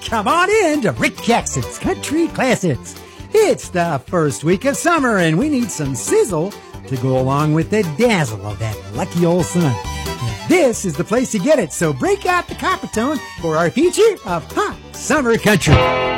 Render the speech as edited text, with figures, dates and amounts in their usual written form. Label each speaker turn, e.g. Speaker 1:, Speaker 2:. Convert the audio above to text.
Speaker 1: Come on in to Rick Jackson's Country Classics. It's the first week of summer, and we need some sizzle to go along with the dazzle of that lucky old sun. And this is the place to get it, so break out the copper tone for our feature of hot summer country.